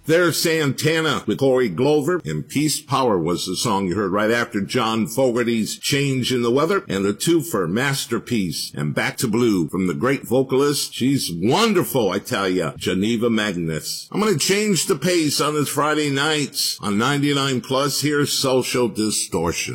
There's Santana with Corey Glover, and Peace Power was the song you heard right after John Fogerty's Change in the Weather, and the twofer Masterpiece and Back to Blue from the great vocalist. She's wonderful, I tell ya, Geneva Magnus. I'm gonna change the pace on this Friday nights. On 99 Plus, here's Social Distortion.